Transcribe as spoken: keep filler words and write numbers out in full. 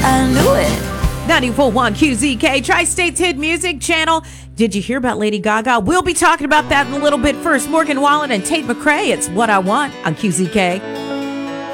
I knew it. ninety-four point one Q Z K, Tri-State's Hit Music Channel. Did you hear about Lady Gaga? We'll be talking about that in a little bit. First, Morgan Wallen and Tate McRae. It's What I Want on Q Z K.